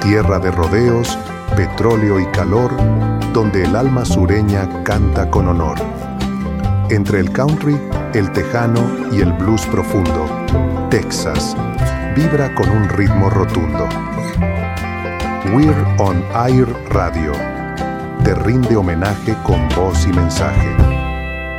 tierra de rodeos, petróleo y calor, donde el alma sureña canta con honor. Entre el country, el tejano y el blues profundo, Texas vibra con un ritmo rotundo. We're on Air Radio te rinde homenaje con voz y mensaje.